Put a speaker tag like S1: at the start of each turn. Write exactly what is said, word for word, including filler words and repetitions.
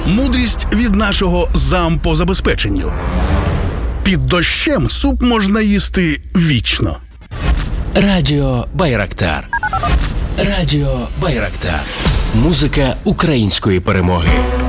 S1: Мудрість від нашого зам по забезпеченню. Під дощем суп можна їсти вічно.
S2: Радіо Байрактар. Радіо Байрактар. Музика української перемоги.